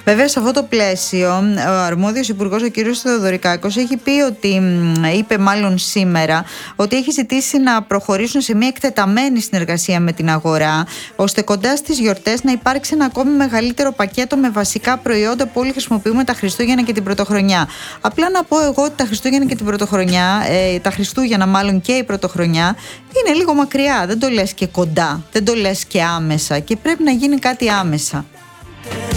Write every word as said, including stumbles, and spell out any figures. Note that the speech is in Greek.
Βέβαια, σε αυτό το πλαίσιο, ο αρμόδιος υπουργός, ο κ. Θεοδωρικάκος, έχει πει ότι, είπε μάλλον σήμερα, ότι έχει ζητήσει να προχωρήσουν σε μια εκτεταμένη συνεργασία με την αγορά, ώστε κοντά στις γιορτές να υπάρξει ένα ακόμη μεγαλύτερο πακέτο με βασικά προϊόντα που όλοι χρησιμοποιούμε τα Χριστούγεννα και την Πρωτοχρονιά. Απλά να πω εγώ ότι τα Χριστούγεννα και την Πρωτοχρονιά, ε, τα Χριστούγεννα μάλλον και η Πρωτοχρονιά, είναι λίγο μακριά. Δεν το λες και κοντά, δεν το λες και άμεσα, και πρέπει να γίνει κάτι άμεσα.